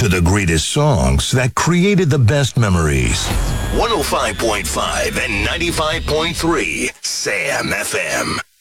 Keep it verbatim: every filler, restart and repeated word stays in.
to the greatest songs that created the best memories. one oh five point five and ninety-five point three Sam F M.